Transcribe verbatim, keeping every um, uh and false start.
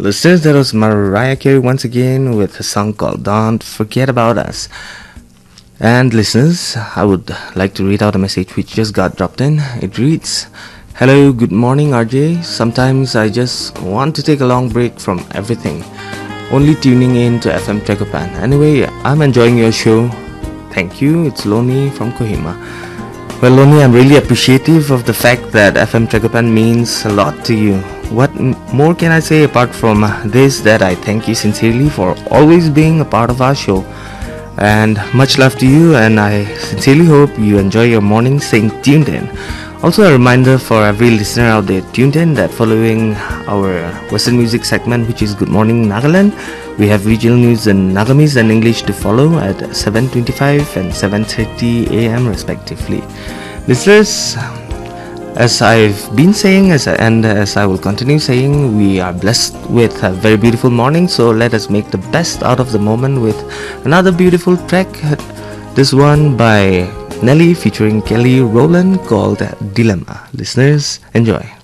Listeners, that was Mariah Carey once again with a song called Don't Forget About Us. And listeners, I would like to read out a message which just got dropped in. It reads, "Hello, good morning R J. Sometimes I just want to take a long break from everything. Only tuning in to F M Trekoppan. Anyway, I'm enjoying your show. Thank you. It's Loni from Kohima." Well, Loni, I'm really appreciative of the fact that F M Trekoppan means a lot to you. What m- more can I say apart from this, that I thank you sincerely for always being a part of our show. And much love to you, and I sincerely hope you enjoy your morning staying tuned in. Also a reminder for every listener out there tuned in that following our Western music segment, which is Good Morning Nagaland, we have regional news in Nagamese and English to follow at seven twenty-five and seven thirty a m respectively. Listeners, as I've been saying as and as I will continue saying, we are blessed with a very beautiful morning, so let us make the best out of the moment with another beautiful track. This one by Nelly featuring Kelly Rowland called Dilemma. Listeners, enjoy.